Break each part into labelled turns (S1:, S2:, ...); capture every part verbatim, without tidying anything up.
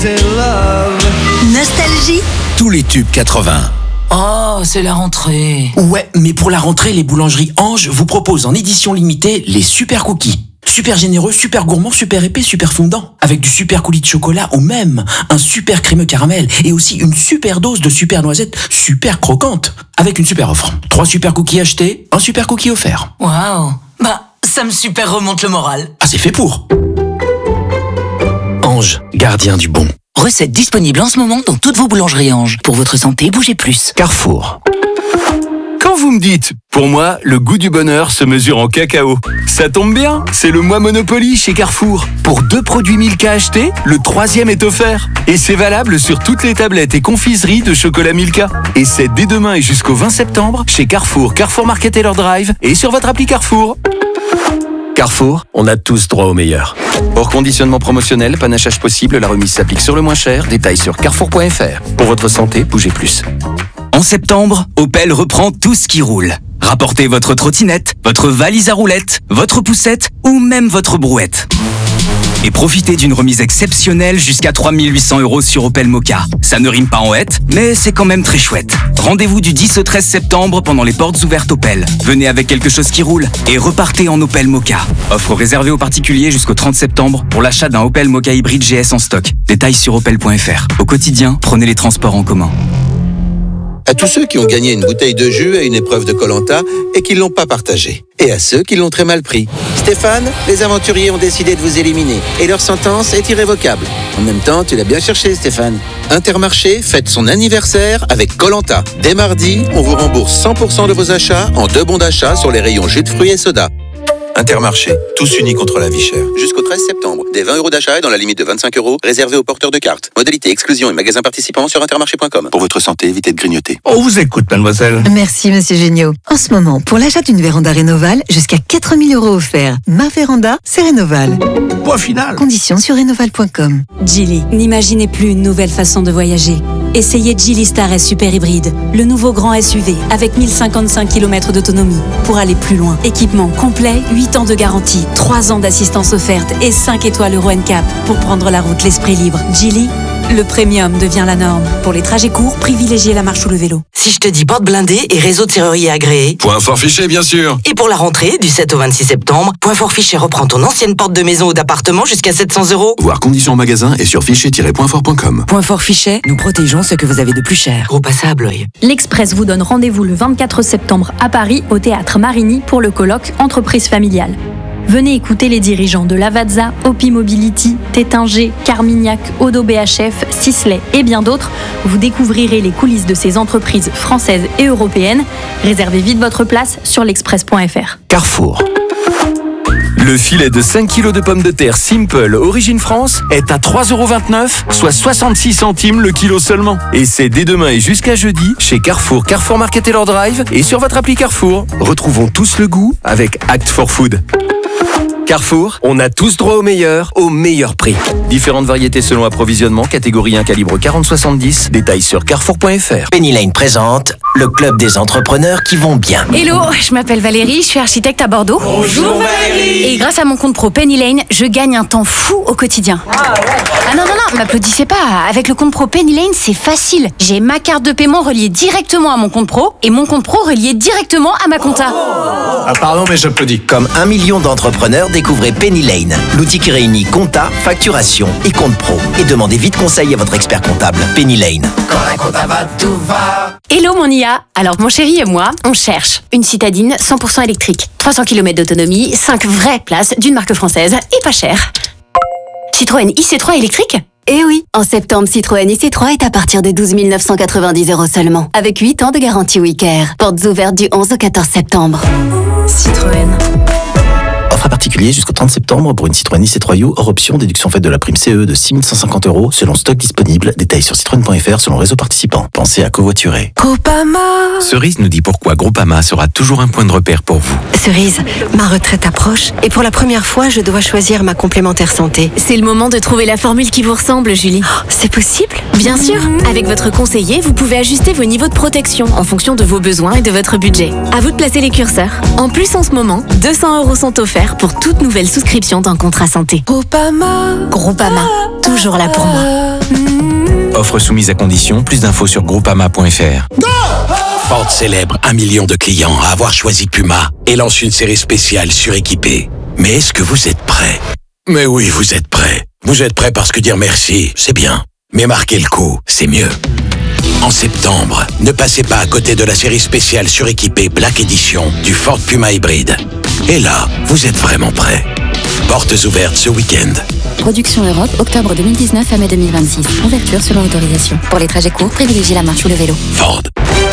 S1: Nostalgie.
S2: Tous les tubes quatre-vingts.
S3: Oh, c'est la rentrée.
S4: Ouais, mais pour la rentrée, les boulangeries Ange vous proposent en édition limitée les super cookies. Super généreux, super gourmand, super épais, super fondant. Avec du super coulis de chocolat ou même un super crémeux caramel et aussi une super dose de super noisettes super croquante. Avec une super offre. Trois super cookies achetés, un super cookie offert.
S3: Waouh. Bah, ça me super remonte le moral.
S4: Ah, c'est fait pour. Ange, gardien du bon.
S3: Recette disponible en ce moment dans toutes vos boulangeries Ange. Pour votre santé, bougez plus.
S2: Carrefour.
S5: Quand vous me dites, pour moi, le goût du bonheur se mesure en cacao. Ça tombe bien, c'est le mois Monopoly chez Carrefour. Pour deux produits Milka achetés, le troisième est offert. Et c'est valable sur toutes les tablettes et confiseries de chocolat Milka. Et c'est dès demain et jusqu'au vingt septembre chez Carrefour, Carrefour Market et leur Drive et sur votre appli Carrefour.
S2: Carrefour, on a tous droit au meilleur.
S5: Hors conditionnement promotionnel, panachage possible, la remise s'applique sur le moins cher. Détails sur carrefour point f r. Pour votre santé, bougez plus.
S6: En septembre, Opel reprend tout ce qui roule. Rapportez votre trottinette, votre valise à roulettes, votre poussette ou même votre brouette. Et profitez d'une remise exceptionnelle jusqu'à trois mille huit cents euros sur Opel Mokka. Ça ne rime pas en hête, mais c'est quand même très chouette. Rendez-vous du dix au treize septembre pendant les portes ouvertes Opel. Venez avec quelque chose qui roule et repartez en Opel Mokka. Offre réservée aux particuliers jusqu'au trente septembre pour l'achat d'un Opel Mokka hybride G S en stock. Détails sur opel point f r. Au quotidien, prenez les transports en commun.
S7: À tous ceux qui ont gagné une bouteille de jus à une épreuve de Koh-Lanta et qui ne l'ont pas partagée. Et à ceux qui l'ont très mal pris. Stéphane, les aventuriers ont décidé de vous éliminer et leur sentence est irrévocable. En même temps, tu l'as bien cherché, Stéphane. Intermarché fête son anniversaire avec Koh-Lanta. Dès mardi, on vous rembourse cent pour cent de vos achats en deux bons d'achat sur les rayons jus de fruits et soda. Intermarché, tous unis contre la vie chère. Jusqu'au treize septembre, des vingt euros d'achat et dans la limite de vingt-cinq euros, réservés aux porteurs de cartes. Modalité exclusion et magasins participants sur intermarché point com. Pour votre santé, évitez de grignoter.
S2: On vous écoute, mademoiselle.
S1: Merci, monsieur Géniaud. En ce moment, pour l'achat d'une véranda Rénoval, jusqu'à quatre mille euros offerts. Ma véranda, c'est Rénoval.
S2: Point final.
S1: Conditions sur rénoval point com.
S8: Geely, n'imaginez plus une nouvelle façon de voyager. Essayez Geely Star S Super Hybride, le nouveau grand S U V avec mille cinquante-cinq kilomètres d'autonomie pour aller plus loin. Équipement complet, huit ans de garantie, trois ans d'assistance offerte et cinq étoiles Euro N C A P pour prendre la route l'esprit libre. Geely, le premium devient la norme. Pour les trajets courts, privilégiez la marche ou le vélo.
S3: Si je te dis porte blindée et réseau de serrurier agréé.
S9: Point fort fiché, bien sûr.
S3: Et pour la rentrée, du sept au vingt-six septembre, Point fort fiché reprend ton ancienne porte de maison ou d'appartement jusqu'à sept cents euros.
S9: Voir conditions en magasin et sur fichier tiret point fort point com.
S3: Point fort fiché, nous protégeons ce que vous avez de plus cher. Gros passé à Blois.
S10: L'Express vous donne rendez-vous le vingt-quatre septembre à Paris, au Théâtre Marigny, pour le colloque Entreprise familiale. Venez écouter les dirigeants de Lavazza, Opi Mobility, Tétinger, Carmignac, Odo B H F, Sisley et bien d'autres. Vous découvrirez les coulisses de ces entreprises françaises et européennes. Réservez vite votre place sur l'express point f r.
S2: Carrefour.
S5: Le filet de cinq kilos de pommes de terre Simple Origine France est à trois euros vingt-neuf, soit soixante-six centimes le kilo seulement. Et c'est dès demain et jusqu'à jeudi chez Carrefour, Carrefour Market et leur Drive et sur votre appli Carrefour. Retrouvons tous le goût avec Act for Food.
S2: Carrefour, on a tous droit au meilleur, au meilleur prix.
S5: Différentes variétés selon approvisionnement, catégorie un calibre quarante soixante-dix, détails sur carrefour point f r.
S2: Penny Lane présente le club des entrepreneurs qui vont bien.
S11: Hello, je m'appelle Valérie, je suis architecte à Bordeaux.
S12: Bonjour Valérie.
S11: Et grâce à mon compte pro Penny Lane, je gagne un temps fou au quotidien. Ah, ouais. ah non, non, non, m'applaudissez pas. Avec le compte pro Penny Lane, c'est facile. J'ai ma carte de paiement reliée directement à mon compte pro et mon compte pro relié directement à ma compta.
S2: Oh. Ah pardon, mais j'applaudis. Comme un million d'entrepreneurs, découvrez Penny Lane, l'outil qui réunit compta, facturation et compte pro. Et demandez vite conseil à votre expert comptable. Penny Lane.
S12: Quand la compta va, tout va.
S11: Hello mon I A. Alors mon chéri et moi, on cherche une citadine cent pour cent électrique, trois cents kilomètres d'autonomie, cinq vraies places d'une marque française et pas cher. Citroën I C trois électrique ?
S8: Eh oui, en septembre, Citroën I C trois est à partir de douze mille neuf cent quatre-vingt-dix euros seulement, avec huit ans de garantie WeCare. Portes ouvertes du onze au quatorze septembre.
S11: Citroën.
S2: Offre à particulier jusqu'au trente septembre pour une Citroën I C trois U hors option, déduction faite de la prime C E de six mille cent cinquante euros selon stock disponible. Détails sur citroën point f r selon réseau participant. Pensez à covoiturer.
S1: Groupama.
S13: Cerise nous dit pourquoi Groupama sera toujours un point de repère pour vous.
S1: Cerise, ma retraite approche et pour la première fois, je dois choisir ma complémentaire santé.
S11: C'est le moment de trouver la formule qui vous ressemble, Julie.
S1: Oh,
S14: C'est possible ? Bien sûr. Avec votre conseiller, vous pouvez ajuster vos niveaux de protection en fonction de vos besoins et de votre budget. À vous de placer les curseurs. En plus, en ce moment, deux cents euros sont offerts pour toute nouvelle souscription d'un contrat santé.
S15: Groupama.
S14: Groupama, toujours là pour moi.
S13: Offre soumise à condition, plus d'infos sur groupama point f r.
S16: Ford célèbre un million de clients à avoir choisi Puma et lance une série spéciale suréquipée. Mais est-ce que vous êtes prêts ? Mais oui, vous êtes prêts. Vous êtes prêts parce que dire merci, c'est bien. Mais marquer le coup, c'est mieux. En septembre, ne passez pas à côté de la série spéciale suréquipée Black Edition du Ford Puma hybride. Et là, vous êtes vraiment prêts. Portes ouvertes ce week-end.
S17: Production Europe, octobre deux mille dix-neuf à mai deux mille vingt-six. Ouverture selon autorisation. Pour les trajets courts, privilégiez la marche ou le vélo.
S16: Ford.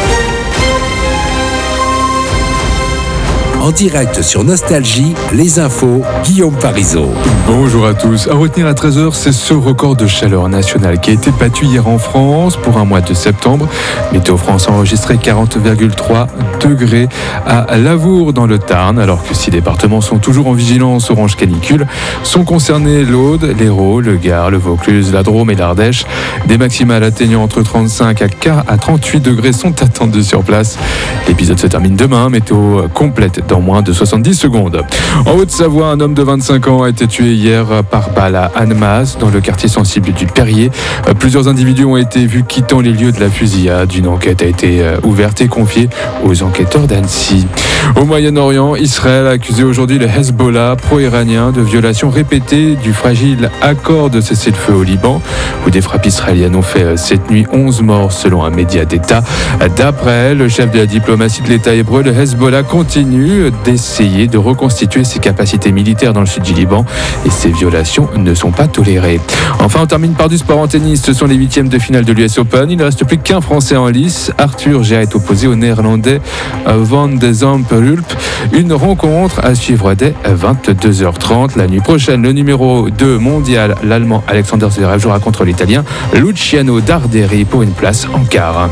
S18: En direct sur Nostalgie, les infos, Guillaume Parisot.
S19: Bonjour à tous. À retenir à treize heures, c'est ce record de chaleur nationale qui a été battu hier en France pour un mois de septembre. Météo France a enregistré quarante virgule trois degrés à Lavour dans le Tarn, alors que six départements sont toujours en vigilance orange canicule. Sont concernés l'Aude, l'Hérault, le Gard, le Vaucluse, la Drôme et l'Ardèche. Des maximales atteignant entre trente-cinq à trente-huit degrés sont attendus sur place. L'épisode se termine demain. Météo complète dans moins de soixante-dix secondes. En Haute-Savoie, un homme de vingt-cinq ans a été tué hier par balle à Annemasse, dans le quartier sensible du Perrier. Plusieurs individus ont été vus quittant les lieux de la fusillade. Une enquête a été ouverte et confiée aux enquêteurs d'Annecy. Au Moyen-Orient, Israël a accusé aujourd'hui le Hezbollah pro-iranien de violation répétée du fragile accord de cessez-le-feu au Liban, où des frappes israéliennes ont fait cette nuit onze morts selon un média d'État. D'après le chef de la diplomatie de l'État hébreu, le Hezbollah continue d'essayer de reconstituer ses capacités militaires dans le sud du Liban et ces violations ne sont pas tolérées. Enfin, on termine par du sport en tennis. Ce sont les huitièmes de finale de l'U S Open. Il ne reste plus qu'un Français en lice. Arthur Gea est opposé au Néerlandais Van de Zamperulp. Une rencontre à suivre dès vingt-deux heures trente. La nuit prochaine, le numéro deux mondial, l'Allemand Alexander Zverev jouera contre l'Italien Luciano Darderi pour une place en quart.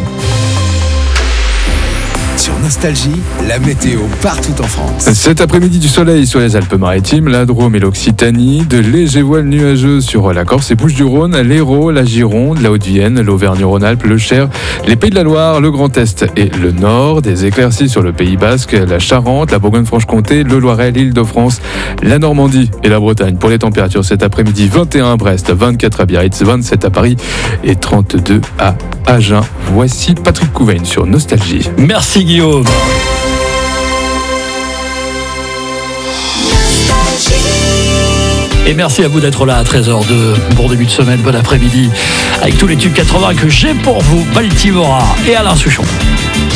S18: Sur Nostalgie, la météo partout en France.
S19: Cet après-midi, du soleil sur les Alpes-Maritimes, la Drôme et l'Occitanie, de légers voiles nuageux sur la Corse et Bouches-du-Rhône, l'Hérault, la Gironde, la Haute-Vienne, l'Auvergne-Rhône-Alpes, le Cher, les Pays de la Loire, le Grand Est et le Nord, des éclaircies sur le Pays Basque, la Charente, la Bourgogne-Franche-Comté, le Loiret, l'Île-de-France, la Normandie et la Bretagne. Pour les températures cet après-midi, vingt et un à Brest, vingt-quatre à Biarritz, vingt-sept à Paris et trente-deux à Agen. Voici Patrick Couvain sur Nostalgie.
S20: Merci Guillaume. Et merci à vous d'être là à treize heures deux. Bon début de semaine, bon après-midi avec tous les tubes quatre-vingts que j'ai pour vous, Baltimora et Alain Souchon.